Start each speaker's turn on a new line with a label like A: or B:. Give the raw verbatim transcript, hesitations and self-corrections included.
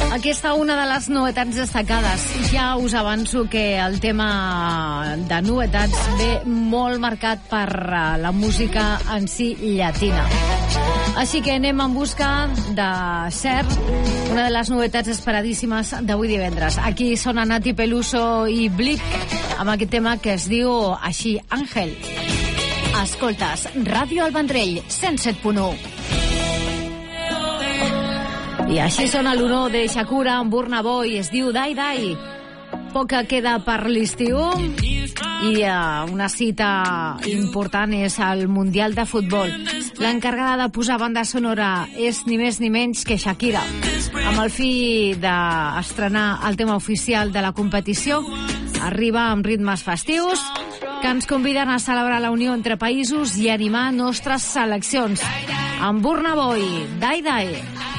A: Aquesta una de les novetats destacades. Ja us avanço que el tema de novetats ve molt marcat per la música en si llatina. Així que anem en busca de Ser, una de les novetats esperadíssimes d'avui divendres. Aquí sona Nati Peluso i Blick amb aquest tema que es diu així, Àngel. Escoltes, Ràdio El Vendrell, cent set punt u. I així sona l'honor de Shakura amb Burna Boy, es diu Dai Dai. Poca queda per l'estiu i uh, una cita important és el Mundial de Futbol. L'encarregada de posar banda sonora és ni més ni menys que Shakira. Amb el fi d'estrenar el tema oficial de la competició, arriba amb ritmes festius que ens conviden a celebrar la unió entre països i animar nostres seleccions. Amb Burna Boy, Dai Dai.